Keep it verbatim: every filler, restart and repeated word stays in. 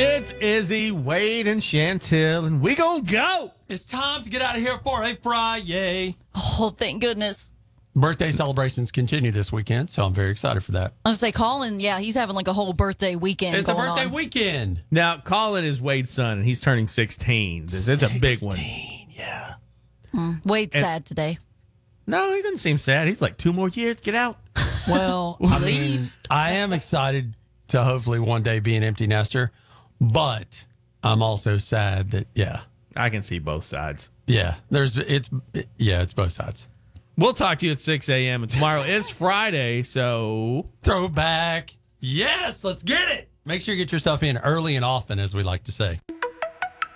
It's Izzy, Wade, and Chantel, and we gonna go. It's time to get out of here for a Friday. Oh, thank goodness. Birthday celebrations continue this weekend, so I'm very excited for that. I was going to say, Colin, yeah, he's having like a whole birthday weekend. It's a going birthday on. weekend. Now, Colin is Wade's son, and he's turning sixteen. It's a big one. sixteen, yeah. Mm, Wade's And- sad today. No, he doesn't seem sad. He's like, two more years, get out. Well, I mean, I am excited to hopefully one day be an empty nester, but I'm also sad that, yeah, I can see both sides. yeah, there's, it's, yeah, it's both sides. We'll talk to you at six a.m. and tomorrow is Friday, so Throwback. Yes, let's get it. Make sure you get your stuff in early and often, as we like to say.